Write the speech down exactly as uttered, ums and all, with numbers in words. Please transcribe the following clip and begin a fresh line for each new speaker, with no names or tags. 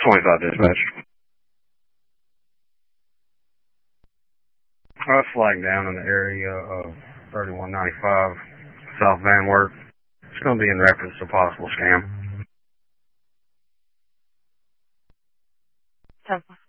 twenty-five dispatch. I was flagged down in the area of thirty-one ninety-five South Van Wert. It's going to be in reference to a possible scam.
ten